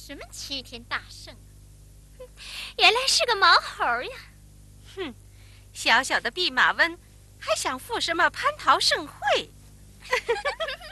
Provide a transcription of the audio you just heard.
什么齐天大圣啊？ 原来是个毛猴呀！ 哼，小小的弼马温，还想赴什么蟠桃盛会？